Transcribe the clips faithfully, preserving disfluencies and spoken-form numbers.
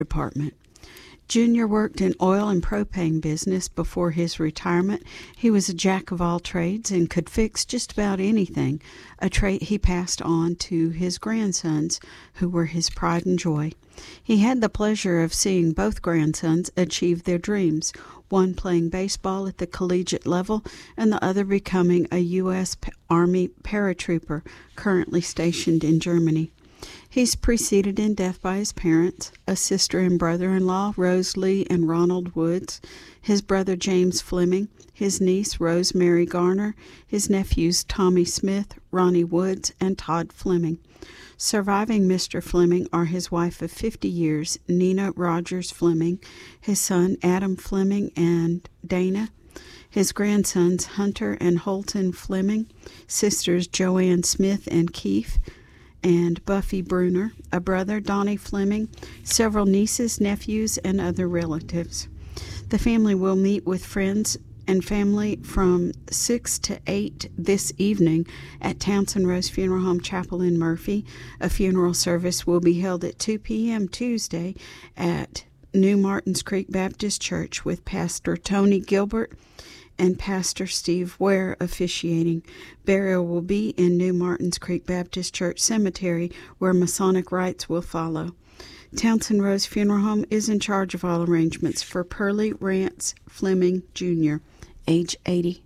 department. Junior worked in oil and propane business before his retirement. He was a jack of all trades and could fix just about anything, a trait he passed on to his grandsons, who were his pride and joy. He had the pleasure of seeing both grandsons achieve their dreams, one playing baseball at the collegiate level and the other becoming a U S Army paratrooper currently stationed in Germany. He's preceded in death by his parents, a sister and brother-in-law, Rose Lee and Ronald Woods, his brother James Fleming, his niece Rosemary Garner, his nephews Tommy Smith, Ronnie Woods, and Todd Fleming. Surviving Mister Fleming are his wife of fifty years, Nina Rogers Fleming, his son Adam Fleming and Dana, his grandsons Hunter and Holton Fleming, sisters Joanne Smith and Keith, and Buffy Bruner, a brother, Donnie Fleming, several nieces, nephews, and other relatives. The family will meet with friends and family from six to eight this evening at Townsend Rose Funeral Home Chapel in Murphy. A funeral service will be held at two p.m. Tuesday at New Martins Creek Baptist Church with Pastor Tony Gilbert and Pastor Steve Ware officiating. Burial will be in New Martins Creek Baptist Church Cemetery, where Masonic rites will follow. Townsend Rose Funeral Home is in charge of all arrangements for Pearlie Rance Fleming Junior, age eighty.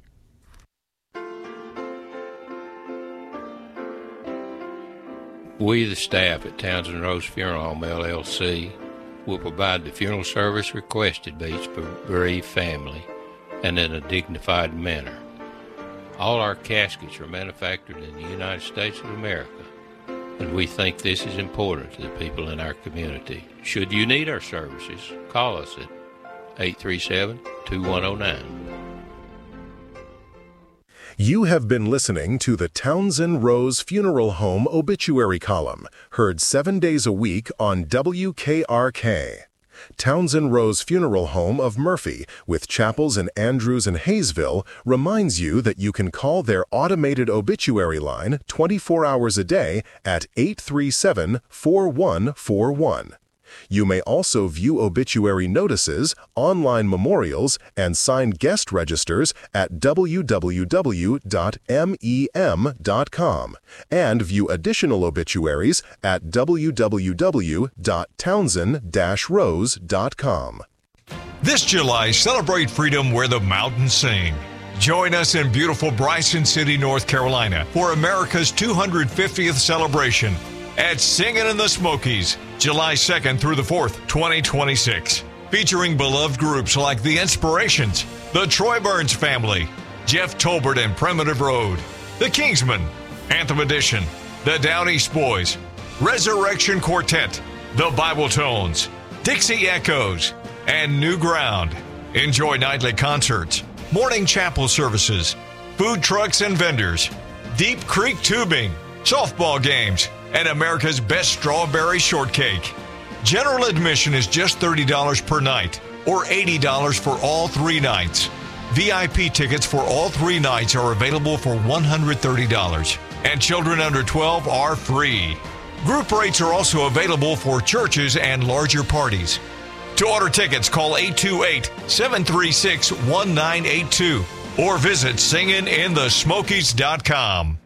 We, the staff at Townsend Rose Funeral Home, L L C, will provide the funeral service requested by each bereaved family and in a dignified manner. All our caskets are manufactured in the United States of America, and we think this is important to the people in our community. Should you need our services, call us at eight three seven, two one zero nine. You have been listening to the Townsend Rose Funeral Home Obituary Column, heard seven days a week on W K R K. Townsend Rose Funeral Home of Murphy, with chapels in Andrews and Hayesville, reminds you that you can call their automated obituary line twenty-four hours a day at eight three seven, four one four one. You may also view obituary notices, online memorials, and signed guest registers at w w w dot mem dot com and view additional obituaries at w w w dot townsend dash rose dot com. This July, celebrate freedom where the mountains sing. Join us in beautiful Bryson City, North Carolina for America's two hundred fiftieth celebration at Singin' in the Smokies, July second through the fourth, twenty twenty-six. Featuring beloved groups like The Inspirations, the Troy Burns Family, Jeff Tolbert and Primitive Road, The Kingsmen, Anthem Edition, the Down East Boys, Resurrection Quartet, the Bible Tones, Dixie Echoes, and New Ground. Enjoy nightly concerts, morning chapel services, food trucks and vendors, Deep Creek Tubing, softball games, and America's best strawberry shortcake. General admission is just thirty dollars per night or eighty dollars for all three nights. V I P tickets for all three nights are available for one hundred thirty dollars, and children under twelve are free. Group rates are also available for churches and larger parties. To order tickets, call eight two eight, seven three six, one nine eight two or visit singin in the smokies dot com.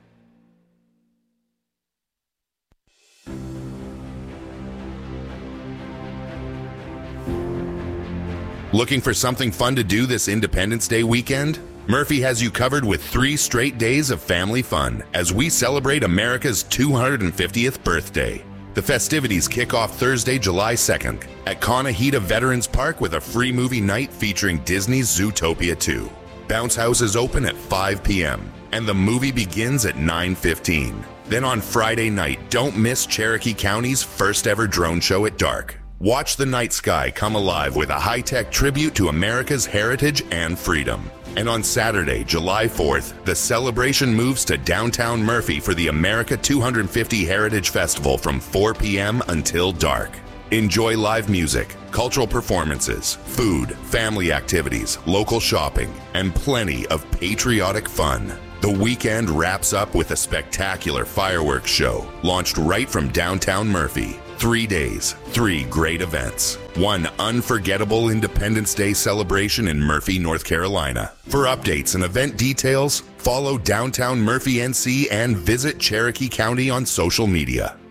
Looking for something fun to do this Independence Day weekend? Murphy has you covered with three straight days of family fun as we celebrate America's two hundred fiftieth birthday. The festivities kick off Thursday, July second at Conahita Veterans Park with a free movie night featuring Disney's Zootopia two. Bounce House is open at five p.m. and the movie begins at nine fifteen. Then on Friday night, don't miss Cherokee County's first ever drone show at dark. Watch the night sky come alive with a high-tech tribute to America's heritage and freedom. And on Saturday, July fourth, the celebration moves to downtown Murphy for the America two hundred fifty Heritage Festival from four p.m. until dark. Enjoy live music, cultural performances, food, family activities, local shopping, and plenty of patriotic fun. The weekend wraps up with a spectacular fireworks show launched right from downtown Murphy. Three days, three great events. One unforgettable Independence Day celebration in Murphy, North Carolina. For updates and event details, follow Downtown Murphy N C and visit Cherokee County on social media.